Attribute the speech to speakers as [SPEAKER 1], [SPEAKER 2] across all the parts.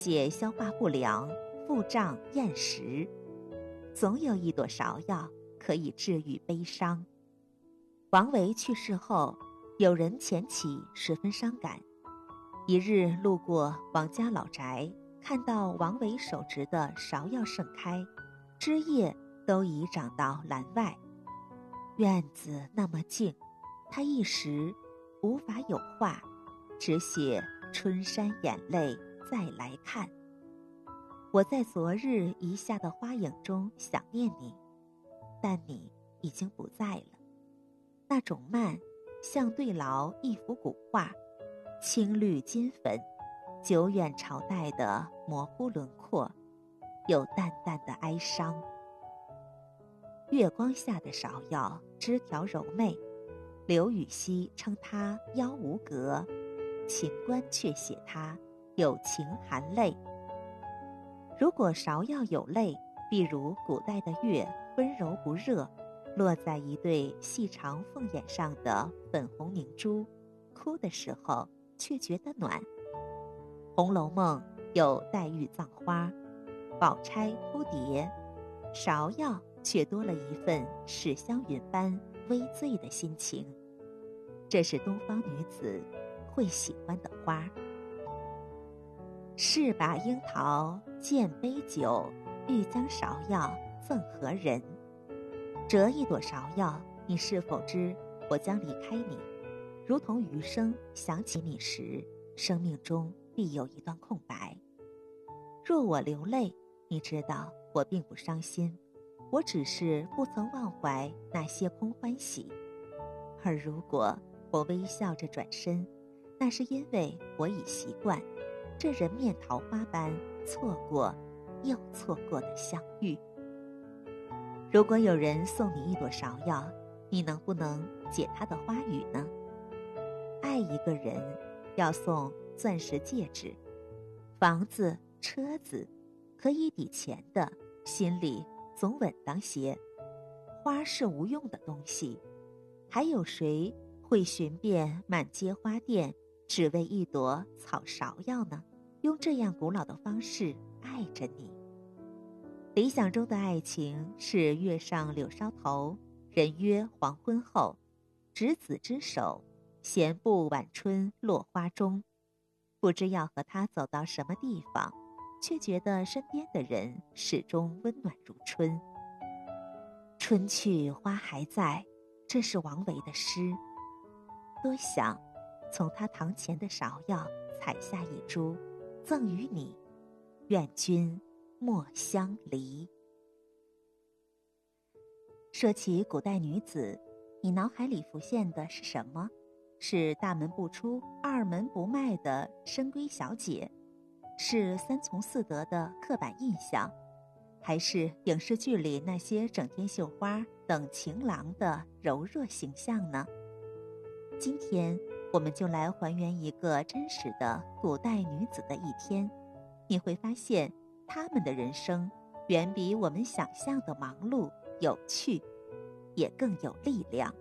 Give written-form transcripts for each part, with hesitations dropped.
[SPEAKER 1] 解消化不良、腹胀、厌食，总有一朵芍药可以治愈悲伤。王维去世后，有人前起十分伤感。一日路过王家老宅，看到王维手植的芍药盛开，枝叶都已长到栏外。院子那么静，他一时无法有话，只写春山眼泪再来看。我在昨日遗下的花影中想念你，但你已经不在了。那种慢，像对牢一幅古画，青绿金粉，久远朝代的模糊轮廓，有淡淡的哀伤。月光下的芍药枝条柔媚，刘禹锡称它腰无格，秦观却写它有情含泪。如果芍药有泪，譬如古代的月温柔不热，落在一对细长凤眼上的粉红凝珠，哭的时候却觉得暖。红楼梦有黛玉葬花，宝钗扑蝶，芍药却多了一份史湘云般微醉的心情。这是东方女子会喜欢的花。试把樱桃见杯酒，欲将芍药赠何人？折一朵芍药，你是否知我将离开你？如同余生想起你时，生命中必有一段空白。若我流泪，你知道我并不伤心，我只是不曾忘怀那些空欢喜。而如果我微笑着转身，那是因为我已习惯这人面桃花般错过又错过的相遇。如果有人送你一朵芍药，你能不能解他的花语呢？爱一个人要送钻石戒指，房子、车子可以抵钱的，心里总稳当些。花是无用的东西，还有谁会寻遍满街花店，只为一朵草芍药呢？用这样古老的方式爱着你。理想中的爱情是月上柳梢头，人约黄昏后，执子之手，闲步晚春落花中。不知要和他走到什么地方，却觉得身边的人始终温暖如春。春去花还在，这是王维的诗。多想从他堂前的芍药采下一株，赠与你，愿君莫相离。说起古代女子，你脑海里浮现的是什么？是大门不出、二门不迈的深闺小姐，是三从四德的刻板印象，还是影视剧里那些整天绣花等情郎的柔弱形象呢？今天我们就来还原一个真实的古代女子的一天，你会发现她们的人生远比我们想象的忙碌、有趣，也更有力量。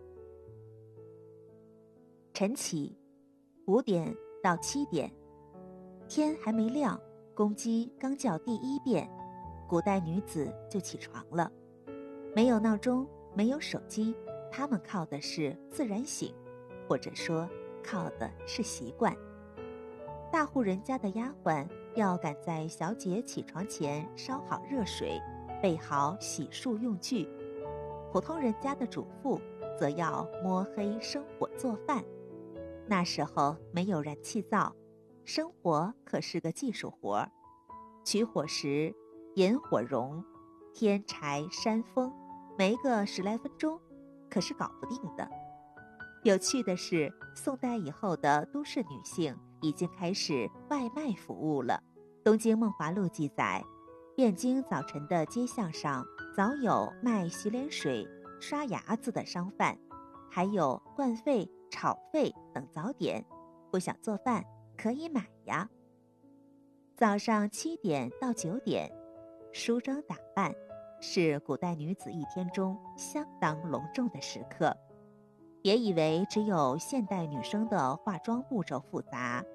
[SPEAKER 1] 晨起5点到7点，天还没亮，公鸡刚叫第一遍，古代女子就起床了。没有闹钟，没有手机，她们靠的是自然醒，或者说靠的是习惯。大户人家的丫鬟要赶在小姐起床前烧好热水，备好洗漱用具，普通人家的主妇则要摸黑生火做饭。那时候没有燃气灶，生火可是个技术活。取火时引火绒，添柴扇风，没个10来分钟，可是搞不定的。有趣的是，宋代以后的都市女性已经开始外卖服务了。东京梦华录记载，汴京早晨的街巷上早有卖洗脸水、刷牙子的商贩，还有灌肺、炒肺等早点，不想做饭可以买呀。早上7点到9点，梳妆打扮是古代女子一天中相当隆重的时刻。别以为只有现代女生的化妆步骤复杂，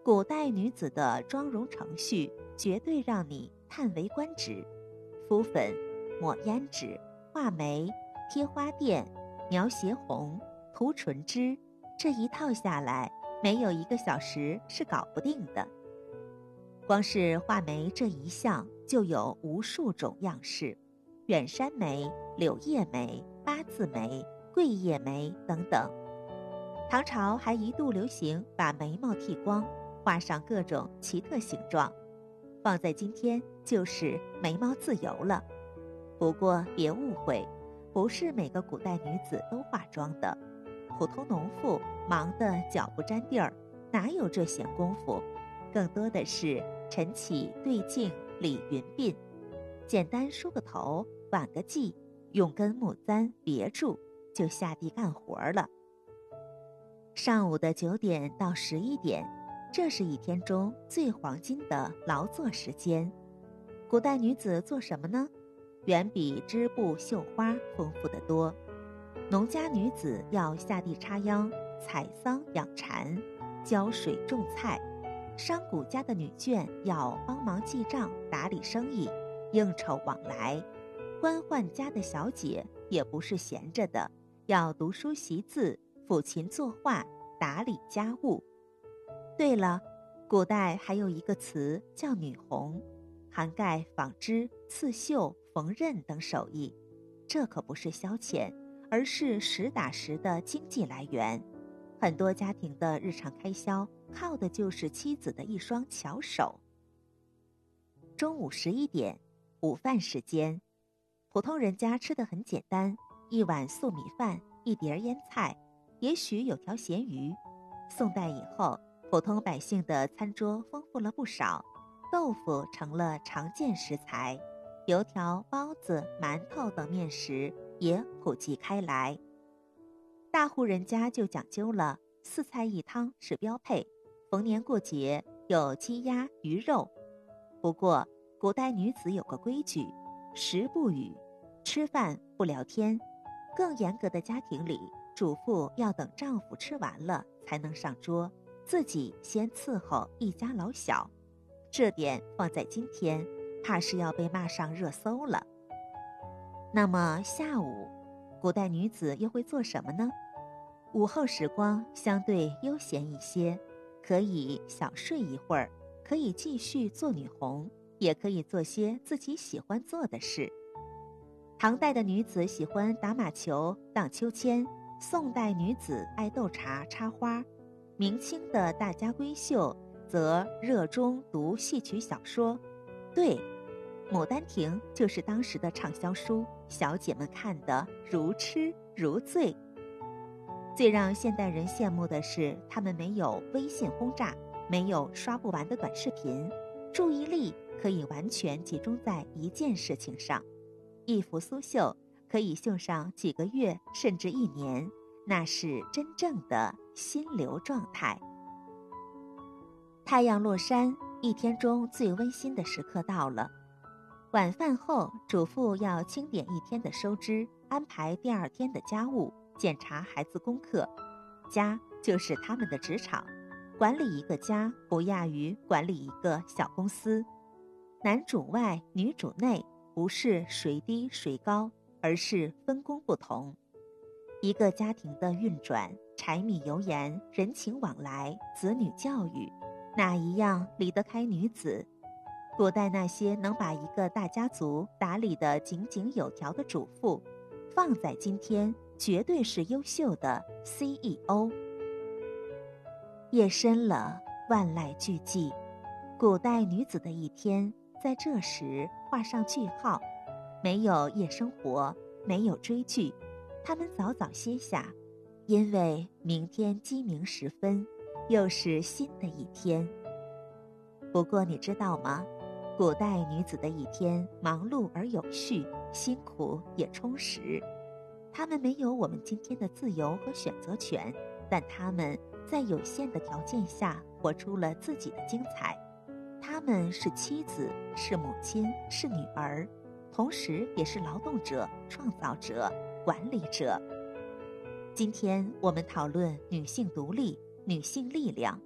[SPEAKER 1] 古代女子的妆容程序绝对让你叹为观止。敷粉、抹胭脂、画眉、贴花钿、描斜红、涂唇脂，这一套下来，没有1个小时是搞不定的。光是画眉这一项就有无数种样式，远山眉、柳叶眉、八字眉、桂叶眉等等。唐朝还一度流行把眉毛剃光，画上各种奇特形状，放在今天就是眉毛自由了。不过别误会，不是每个古代女子都化妆的，普通农妇忙得脚不沾地儿，哪有这闲工夫？更多的是晨起对镜理云鬓，简单梳个头，挽个髻，用根木簪别住，就下地干活了。上午的9点到11点，这是一天中最黄金的劳作时间。古代女子做什么呢？远比织布绣花丰富得多。农家女子要下地插秧、采桑养蚕、浇水种菜；商贾家的女眷要帮忙记账、打理生意、应酬往来；官宦家的小姐也不是闲着的，要读书习字、抚琴作画、打理家务。对了，古代还有一个词叫女红，涵盖纺织、刺绣、缝纫等手艺。这可不是消遣，而是实打实的经济来源。很多家庭的日常开销靠的就是妻子的一双巧手。中午11点，午饭时间。普通人家吃得很简单，一碗素米饭，一碟腌菜，也许有条咸鱼。宋代以后，普通百姓的餐桌丰富了不少，豆腐成了常见食材，油条、包子、馒头等面食也普及开来。大户人家就讲究了4菜1汤是标配，逢年过节有鸡鸭鱼肉。不过古代女子有个规矩，食不语，吃饭不聊天。更严格的家庭里，主妇要等丈夫吃完了才能上桌，自己先伺候一家老小。这点放在今天，怕是要被骂上热搜了。那么下午，古代女子又会做什么呢？午后时光相对悠闲一些，可以小睡一会儿，可以继续做女红，也可以做些自己喜欢做的事。唐代的女子喜欢打马球、荡秋千，宋代女子爱斗茶、插花，明清的大家闺秀则热衷读戏曲小说。对，《牡丹亭》就是当时的畅销书，小姐们看得如痴如醉。最让现代人羡慕的是，他们没有微信轰炸，没有刷不完的短视频，注意力可以完全集中在一件事情上。一幅苏绣可以绣上几个月甚至1年，那是真正的心流状态。太阳落山，一天中最温馨的时刻到了。晚饭后，主妇要清点一天的收支，安排第2天的家务，检查孩子功课。家就是他们的职场，管理一个家不亚于管理一个小公司。男主外女主内，不是谁低谁高，而是分工不同。一个家庭的运转，柴米油盐、人情往来、子女教育，哪一样离得开女子？古代那些能把一个大家族打理得井井有条的主妇，放在今天绝对是优秀的 CEO。 夜深了，万籁俱寂，古代女子的一天在这时画上句号。没有夜生活，没有追剧，她们早早歇下，因为明天鸡鸣时分又是新的一天。不过你知道吗？古代女子的一天忙碌而有序，辛苦也充实。她们没有我们今天的自由和选择权，但她们在有限的条件下活出了自己的精彩。她们是妻子，是母亲，是女儿，同时也是劳动者、创造者、管理者。今天我们讨论女性独立、女性力量，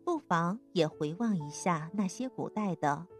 [SPEAKER 1] 不妨也回望一下那些古代的